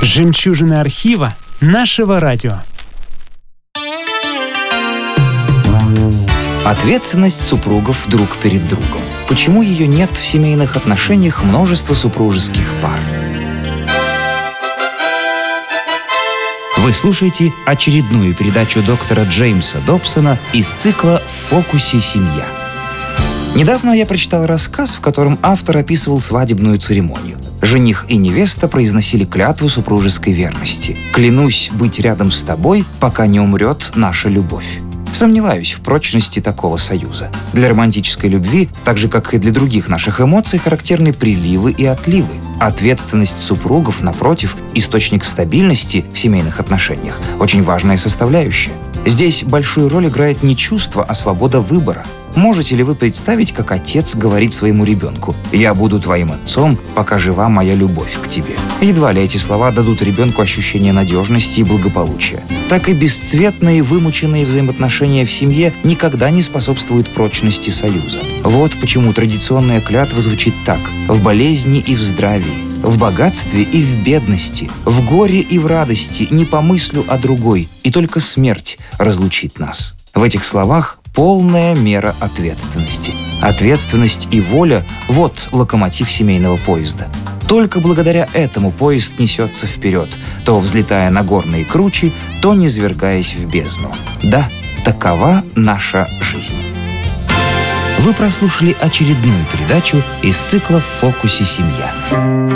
Жемчужины архива нашего радио. Ответственность супругов друг перед другом. Почему ее нет в семейных отношениях множества супружеских пар? Вы слушаете очередную передачу доктора Джеймса Добсона из цикла «В фокусе семья». Недавно я прочитал рассказ, в котором автор описывал свадебную церемонию. Жених и невеста произносили клятву супружеской верности. «Клянусь быть рядом с тобой, пока не умрет наша любовь». Сомневаюсь в прочности такого союза. Для романтической любви, так же как и для других наших эмоций, характерны приливы и отливы. Ответственность супругов, напротив, источник стабильности в семейных отношениях, очень важная составляющая. Здесь большую роль играет не чувство, а свобода выбора. Можете ли вы представить, как отец говорит своему ребенку: «Я буду твоим отцом, пока жива моя любовь к тебе»? Едва ли эти слова дадут ребенку ощущение надежности и благополучия. Так и бесцветные, вымученные взаимоотношения в семье никогда не способствуют прочности союза. Вот почему традиционная клятва звучит так: «В болезни и в здравии, в богатстве и в бедности, в горе и в радости не помыслю о другой, и только смерть разлучит нас». В этих словах полная мера ответственности. Ответственность и воля – вот локомотив семейного поезда. Только благодаря этому поезд несется вперед, то взлетая на горные кручи, то низвергаясь в бездну. Да, такова наша жизнь. Вы прослушали очередную передачу из цикла «В фокусе семья».